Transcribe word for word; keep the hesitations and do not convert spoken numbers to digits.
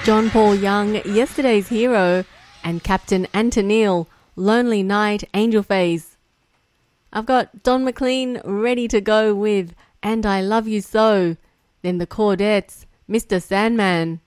John Paul Young, Yesterday's Hero, and Captain Antonil, Lonely Night, Angel Face. I've got Don McLean ready to go with And I Love You So, then the Chordettes, Mister Sandman.